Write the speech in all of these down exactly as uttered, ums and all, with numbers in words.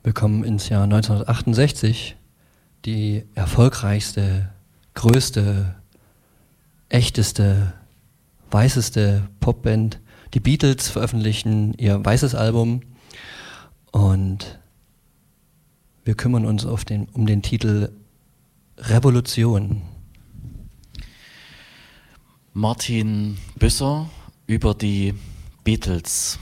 Wir kommen ins Jahr neunzehnhundertachtundsechzig, die erfolgreichste, größte, echteste, weißeste Popband. Die Beatles veröffentlichen ihr weißes Album und wir kümmern uns auf den, um den Titel Revolution. Martin Büsser über die Beatles.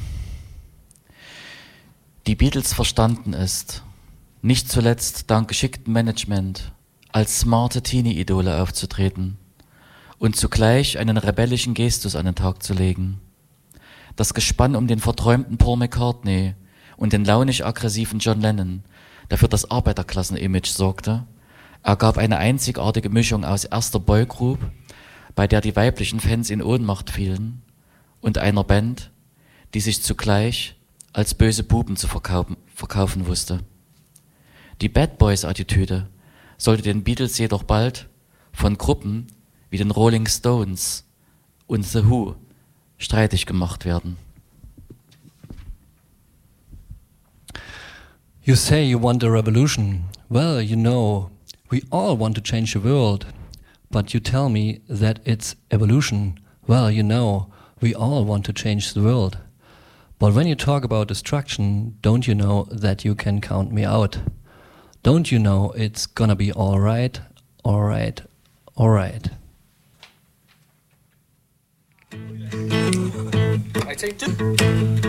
Die Beatles verstanden es, nicht zuletzt dank geschicktem Management, als smarte Teenie-Idole aufzutreten und zugleich einen rebellischen Gestus an den Tag zu legen. Das Gespann um den verträumten Paul McCartney und den launisch-aggressiven John Lennon, der für das Arbeiterklassen-Image sorgte, ergab eine einzigartige Mischung aus erster Boygroup, bei der die weiblichen Fans in Ohnmacht fielen, und einer Band, die sich zugleich als böse Buben zu verkaufen, verkaufen wusste. Die Bad Boys-Attitüde sollte den Beatles jedoch bald von Gruppen wie den Rolling Stones und The Who streitig gemacht werden. You say you want a revolution. Well, you know, we all want to change the world. But you tell me that it's evolution. Well, you know, we all want to change the world. But when you talk about destruction, don't you know that you can count me out? Don't you know it's gonna be alright, alright, alright. I take two.